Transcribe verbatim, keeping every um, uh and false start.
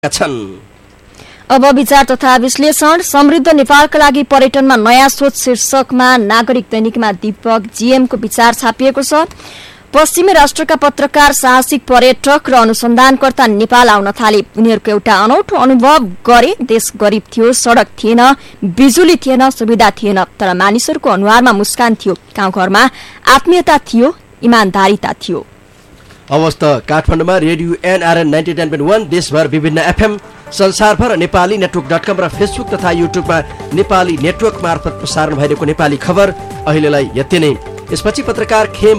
छन्। अब विचार तथा विश्लेषण। समृद्ध नेपालका लागि पर्यटनमा नयाँ सोच शीर्षकमा नागरिक दैनिकमा दीपक जीएमको विचार छापिएको छ। पश्चिमी राष्ट्रका पत्रकार साहसिक पर्यटक र अनुसन्धानकर्ता नेपाल आउन थाले। उनीहरूको एउटा अनौठो अनुभव गरे। देश गरिब थियो, सड़क थिएन, बिजुली थिएन, सुविधा थिएन, तर मानिसहरूको अनुहारमा मुस्कान थियो। गाउँघरमा आत्मीयता थियो, इमानदारीता थियो। अवस्था काठमाडौँमा radio NRN ninety nine point वन, देशभर विभिन्न एफएम, संसारभर नेपाली नेटवर्क डट कम र फेसबुक तथा युट्युबमा नेपाली नेटवर्क मार्फत प्रसारण भइरहेको नेपाली खबर अहिलेलाई यति नै। यसपछि पत्रकार खेम